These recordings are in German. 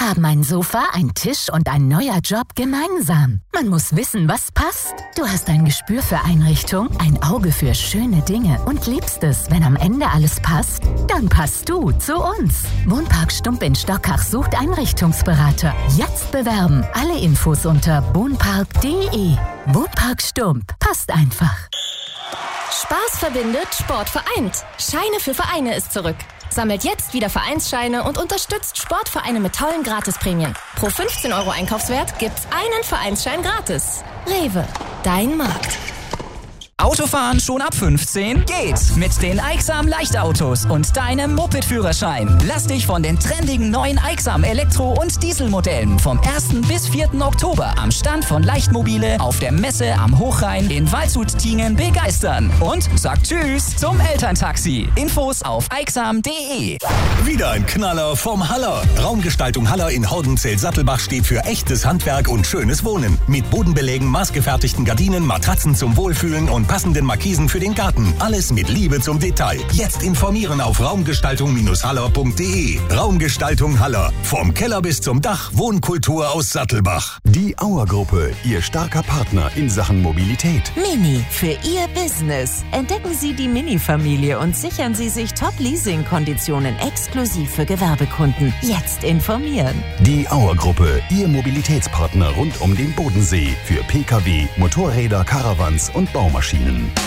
haben ein Sofa, ein Tisch und ein neuer Job gemeinsam. Man muss wissen, was passt. Du hast ein Gespür für Einrichtung, ein Auge für schöne Dinge und liebst es, wenn am Ende alles passt? Dann passt du zu uns. Wohnpark Stump in Stockach sucht Einrichtungsberater. Jetzt bewerben. Alle Infos unter wohnpark.de. Wohnpark Stump. Passt einfach. Spaß verbindet, Sport vereint. Scheine für Vereine ist zurück. Sammelt jetzt wieder Vereinsscheine und unterstützt Sportvereine mit tollen Gratisprämien. Pro 15 € Einkaufswert gibt's einen Vereinsschein gratis. Rewe, dein Markt. Autofahren schon ab 15? Geht! Mit den Aixam Leichtautos und deinem Moped-Führerschein. Lass dich von den trendigen neuen Aixam Elektro- und Dieselmodellen vom 1. bis 4. Oktober am Stand von Leichtmobile auf der Messe am Hochrhein in Waldshut-Tiengen begeistern. Und sag Tschüss zum Elterntaxi. Infos auf aixam.de. Wieder ein Knaller vom Haller. Raumgestaltung Haller in Hordenzell-Sattelbach steht für echtes Handwerk und schönes Wohnen. Mit Bodenbelägen, maßgefertigten Gardinen, Matratzen zum Wohlfühlen und passenden Markisen für den Garten. Alles mit Liebe zum Detail. Jetzt informieren auf raumgestaltung-haller.de. Raumgestaltung Haller. Vom Keller bis zum Dach. Wohnkultur aus Sattelbach. Die Auer-Gruppe, Ihr starker Partner in Sachen Mobilität. Mini für Ihr Business. Entdecken Sie die Mini-Familie und sichern Sie sich Top-Leasing-Konditionen exklusiv für Gewerbekunden. Jetzt informieren. Die Auer-Gruppe, Ihr Mobilitätspartner rund um den Bodensee. Für Pkw, Motorräder, Caravans und Baumaschinen.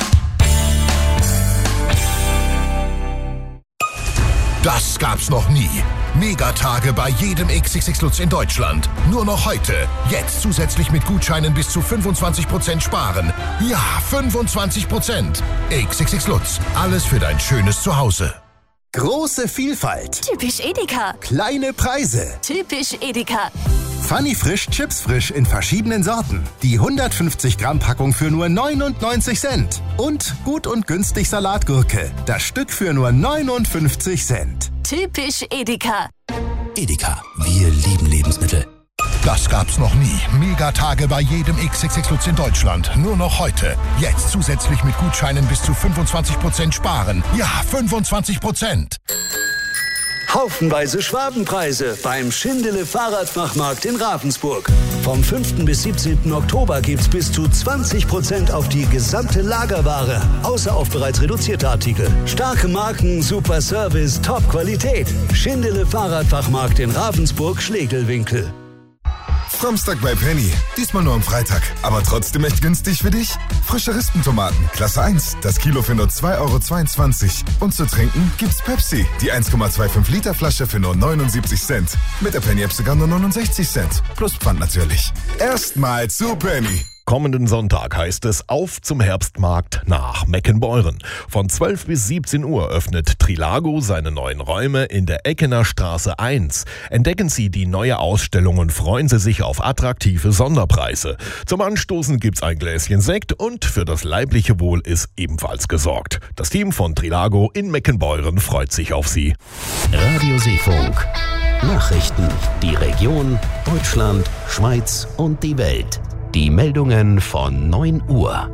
Das gab's noch nie. Megatage bei jedem XXX Lutz in Deutschland. Nur noch heute. Jetzt zusätzlich mit Gutscheinen bis zu 25% sparen. Ja, 25%. XXX Lutz. Alles für dein schönes Zuhause. Große Vielfalt. Typisch Edeka. Kleine Preise. Typisch Edeka. Funny Frisch, Chips frisch in verschiedenen Sorten. Die 150 Gramm Packung für nur 99 Cent. Und gut und günstig Salatgurke. Das Stück für nur 59 Cent. Typisch Edeka. Edeka, wir lieben Lebensmittel. Das gab's noch nie. Megatage bei jedem XXX Lutz in Deutschland. Nur noch heute. Jetzt zusätzlich mit Gutscheinen bis zu 25% sparen. Ja, 25%. Haufenweise Schwabenpreise beim Schindele Fahrradfachmarkt in Ravensburg. Vom 5. bis 17. Oktober gibt's bis zu 20% auf die gesamte Lagerware, außer auf bereits reduzierte Artikel. Starke Marken, super Service, Top-Qualität. Schindele Fahrradfachmarkt in Ravensburg-Schlegelwinkel. Samstag bei Penny. Diesmal nur am Freitag. Aber trotzdem echt günstig für dich? Frische Rispentomaten, Klasse 1. Das Kilo für nur 2,22 €. Und zu trinken gibt's Pepsi. Die 1,25 Liter Flasche für nur 79 Cent. Mit der Penny-App sogar nur 69 Cent. Plus Pfand natürlich. Erstmal zu Penny. Kommenden Sonntag heißt es auf zum Herbstmarkt nach Meckenbeuren. Von 12 bis 17 Uhr öffnet Trilago seine neuen Räume in der Eckener Straße 1. Entdecken Sie die neue Ausstellung und freuen Sie sich auf attraktive Sonderpreise. Zum Anstoßen gibt's ein Gläschen Sekt und für das leibliche Wohl ist ebenfalls gesorgt. Das Team von Trilago in Meckenbeuren freut sich auf Sie. Radio Seefunk. Nachrichten. Die Region, Deutschland, Schweiz und die Welt. Die Meldungen von 9 Uhr.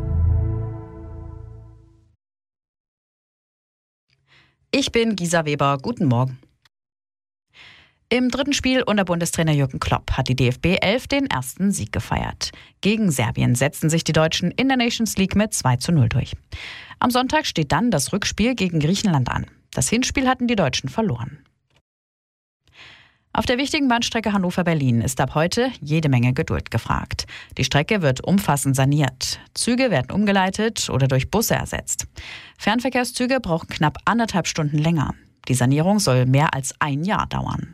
Ich bin Gisa Weber. Guten Morgen. Im dritten Spiel unter Bundestrainer Jürgen Klopp hat die DFB 11 den ersten Sieg gefeiert. Gegen Serbien setzten sich die Deutschen in der Nations League mit 2:0 durch. Am Sonntag steht dann das Rückspiel gegen Griechenland an. Das Hinspiel hatten die Deutschen verloren. Auf der wichtigen Bahnstrecke Hannover-Berlin ist ab heute jede Menge Geduld gefragt. Die Strecke wird umfassend saniert. Züge werden umgeleitet oder durch Busse ersetzt. Fernverkehrszüge brauchen knapp 1,5 Stunden länger. Die Sanierung soll mehr als ein Jahr dauern.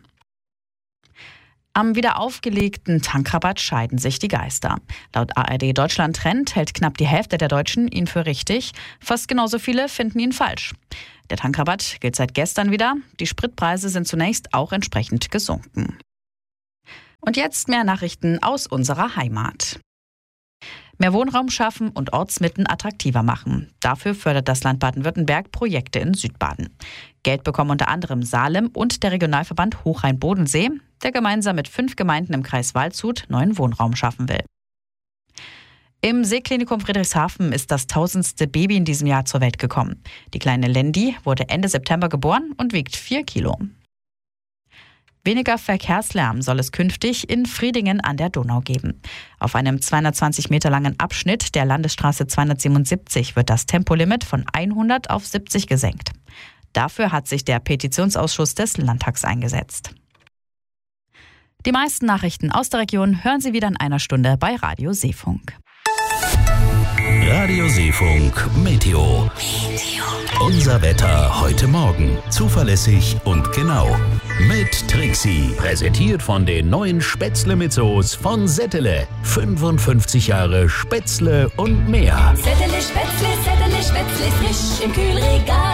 Am wieder aufgelegten Tankrabatt scheiden sich die Geister. Laut ARD Deutschland Trend hält knapp die Hälfte der Deutschen ihn für richtig. Fast genauso viele finden ihn falsch. Der Tankrabatt gilt seit gestern wieder. Die Spritpreise sind zunächst auch entsprechend gesunken. Und jetzt mehr Nachrichten aus unserer Heimat. Mehr Wohnraum schaffen und Ortsmitten attraktiver machen. Dafür fördert das Land Baden-Württemberg Projekte in Südbaden. Geld bekommen unter anderem Salem und der Regionalverband Hochrhein-Bodensee, der gemeinsam mit 5 Gemeinden im Kreis Waldshut neuen Wohnraum schaffen will. Im Seeklinikum Friedrichshafen ist das 1000. Baby in diesem Jahr zur Welt gekommen. Die kleine Lendi wurde Ende September geboren und wiegt 4 Kilo. Weniger Verkehrslärm soll es künftig in Fridingen an der Donau geben. Auf einem 220 Meter langen Abschnitt der Landesstraße 277 wird das Tempolimit von 100 auf 70 gesenkt. Dafür hat sich der Petitionsausschuss des Landtags eingesetzt. Die meisten Nachrichten aus der Region hören Sie wieder in einer Stunde bei Radio Seefunk. Radio Seefunk Meteo. Unser Wetter heute Morgen. Zuverlässig und genau. Mit Trixie. Präsentiert von den neuen Spätzle mit Soße von Settele. 55 Jahre Spätzle und mehr. Settele Spätzle, frisch im Kühlregal.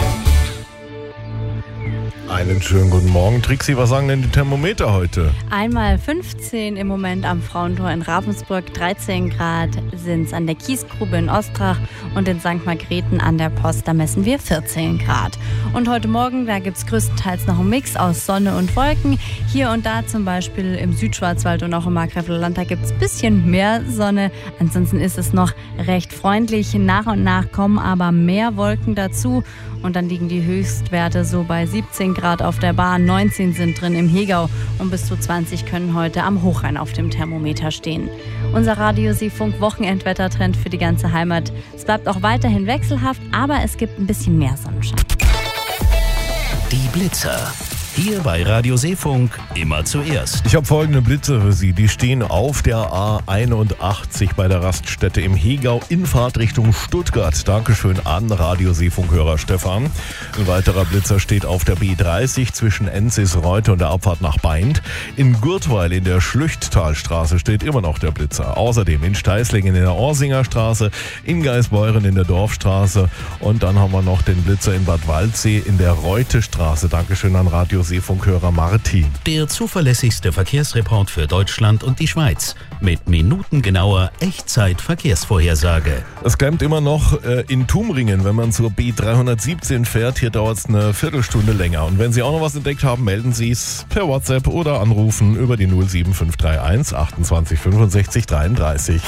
Einen schönen guten Morgen. Trixie, was sagen denn die Thermometer heute? Einmal 15 im Moment am Frauentor in Ravensburg, 13 Grad sind es an der Kiesgrube in Ostrach und in St. Margrethen an der Post, da messen wir 14 Grad. Und heute Morgen, da gibt es größtenteils noch einen Mix aus Sonne und Wolken. Hier und da zum Beispiel im Südschwarzwald und auch im Markgräfler Land, da gibt es ein bisschen mehr Sonne. Ansonsten ist es noch recht freundlich. Nach und nach kommen aber mehr Wolken dazu. Und dann liegen die Höchstwerte so bei 17 Grad auf der Bahn, 19 sind drin im Hegau und bis zu 20 können heute am Hochrhein auf dem Thermometer stehen. Unser Radio Seefunk Wochenendwettertrend für die ganze Heimat. Es bleibt auch weiterhin wechselhaft, aber es gibt ein bisschen mehr Sonnenschein. Die Blitzer. Hier bei Radio Seefunk immer zuerst. Ich habe folgende Blitze für Sie. Die stehen auf der A81 bei der Raststätte im Hegau in Fahrt Richtung Stuttgart. Dankeschön an Radio Seefunk-Hörer Stefan. Ein weiterer Blitzer steht auf der B30 zwischen Enzis-Reute und der Abfahrt nach Baindt. In Gurtweil in der Schlüchttalstraße steht immer noch der Blitzer. Außerdem in Steißlingen in der Orsinger Straße, in Geisbeuren in der Dorfstraße und dann haben wir noch den Blitzer in Bad Waldsee in der Reutestraße. Dankeschön an Radio Seefunkhörer Martin. Der zuverlässigste Verkehrsreport für Deutschland und die Schweiz. Mit minutengenauer Echtzeit-Verkehrsvorhersage. Es klemmt immer noch in Tumringen, wenn man zur B317 fährt. Hier dauert es eine Viertelstunde länger. Und wenn Sie auch noch was entdeckt haben, melden Sie es per WhatsApp oder anrufen über die 07531 28 65 33.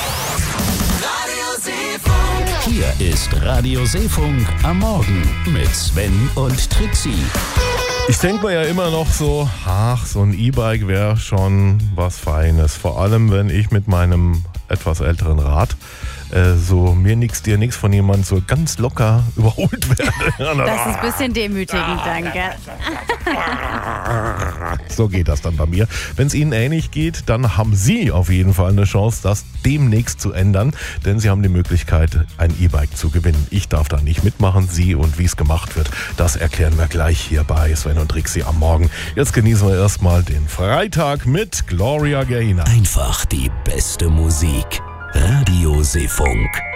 Hier ist Radio Seefunk am Morgen mit Sven und Trixie. Ich denke mir ja immer noch so, so ein E-Bike wäre schon was Feines. Vor allem, wenn ich mit meinem etwas älteren Rad so mir nix, dir nix von jemandem so ganz locker überholt werde. Das ist ein bisschen demütigend, danke. So geht das dann bei mir. Wenn es Ihnen ähnlich geht, dann haben Sie auf jeden Fall eine Chance, das demnächst zu ändern, denn Sie haben die Möglichkeit, ein E-Bike zu gewinnen. Ich darf da nicht mitmachen, Sie und wie es gemacht wird, das erklären wir gleich hier bei Sven und Trixie am Morgen. Jetzt genießen wir erstmal den Freitag mit Gloria Gaynor. Einfach die beste Musik. Radio Seefunk.